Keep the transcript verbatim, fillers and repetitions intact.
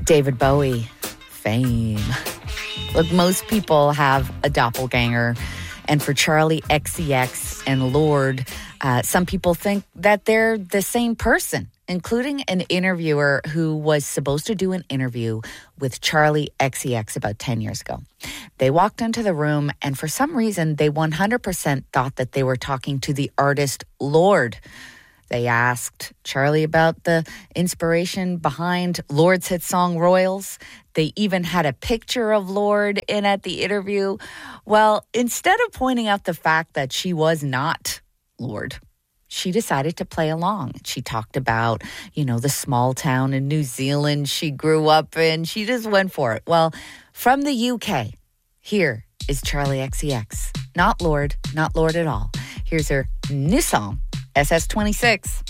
David Bowie, fame. Look, most people have a doppelganger. And for Charli X C X and Lorde, uh, some people think that they're the same person, including an interviewer who was supposed to do an interview with Charli X C X about ten years ago. They walked into the room, and for some reason, they one hundred percent thought that they were talking to the artist Lorde. They asked Charli about the inspiration behind Lorde's hit song Royals. They even had a picture of Lorde in at the interview. Well, instead of pointing out the fact that she was not Lorde, she decided to play along. She talked about, you know, the small town in New Zealand she grew up in. She just went for it. Well, from the U K, here is Charli X C X. Not Lorde, not Lorde at all. Here's her new song, S S twenty-six.